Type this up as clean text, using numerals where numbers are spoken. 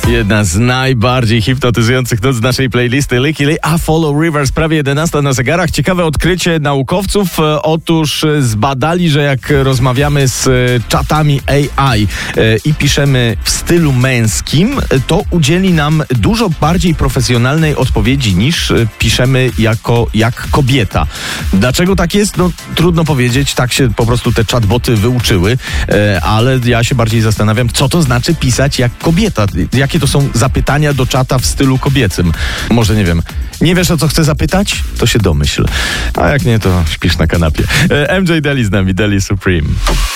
Jedna z najbardziej hipnotyzujących nut z naszej playlisty Licky Lee, a Follow Rivers, prawie 11 na zegarach. Ciekawe odkrycie naukowców. Otóż zbadali, że jak rozmawiamy z czatami AI i piszemy w stylu męskim, to udzieli nam dużo bardziej profesjonalnej odpowiedzi niż piszemy jak kobieta. Dlaczego tak jest? No trudno powiedzieć, tak się po prostu te chatboty wyuczyły, ale ja się bardziej zastanawiam, co to znaczy pisać jak kobieta. Jakie to są zapytania do czata w stylu kobiecym? Może nie wiem. Nie wiesz, o co chcę zapytać? To się domyśl. A jak nie, to śpisz na kanapie. MJ Daly z nami, Daly Supreme.